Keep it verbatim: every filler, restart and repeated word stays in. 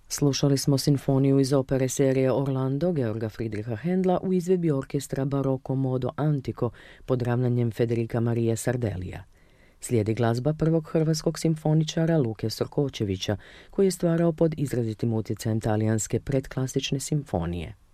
Slušali smo simfoniju iz opere serije Orlando Georga Friedricha Händla u izvedbi orkestra Barocco Modo Antico pod ravnanjem Federica Marije Sardelija. Slijedi glazba prvog hrvatskog simfoničara Luke Sorkočevića, koji je stvarao pod izrazitim utjecajem talijanske predklasične simfonije.